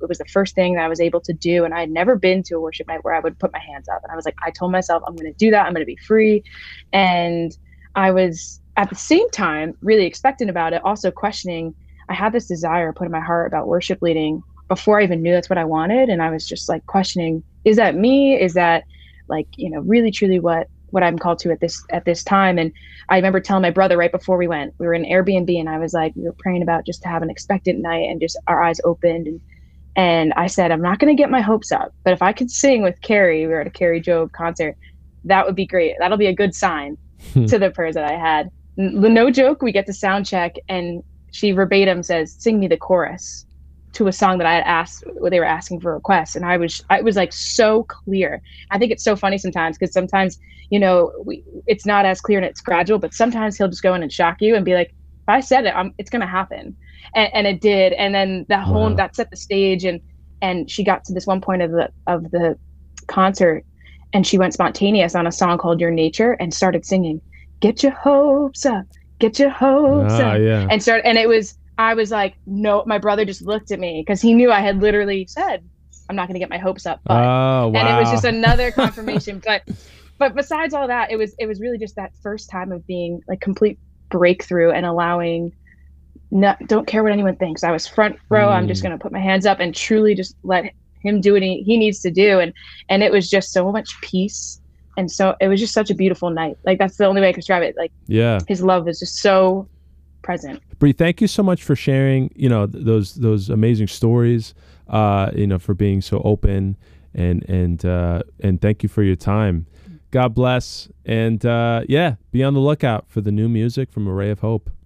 it was the first thing that I was able to do. And I had never been to a worship night where I would put my hands up. And I was like, I told myself I'm going to do that. I'm going to be free. And I was at the same time really expectant about it, also questioning. I had this desire put in my heart about worship leading before I even knew that's what I wanted. And I was just like questioning, is that me? Is that like, really truly what I'm called to at this time? And I remember telling my brother right before we were in Airbnb, and I was like, we were praying about just to have an expectant night and just our eyes opened. And I said, I'm not going to get my hopes up, but if I could sing with Carrie, we were at a Carrie Job concert, that would be great. That'll be a good sign to the prayers that I had. No joke. We get to sound check and she verbatim says, sing me the chorus to a song that I had asked, they were asking for requests. And I was like so clear. I think it's so funny sometimes because sometimes, it's not as clear and it's gradual, but sometimes he'll just go in and shock you and be like, if I said it, it's going to happen. And it did. And then that set the stage. And she got to this one point of the concert and she went spontaneous on a song called Your Nature and started singing, get your hopes up, get your hopes up. Yeah. I was like, no, my brother just looked at me because he knew I had literally said, I'm not going to get my hopes up. But, and it was just another confirmation. But besides all that, it was really just that first time of being like complete breakthrough and allowing, don't care what anyone thinks. I was front row. I'm just going to put my hands up and truly just let him do what he needs to do. And it was just so much peace. And so it was just such a beautiful night. Like that's the only way I can describe it. Like, yeah, his love was just so present. Bree, thank you so much for sharing, those amazing stories, for being so open and thank you for your time. God bless. And be on the lookout for the new music from Array of Hope.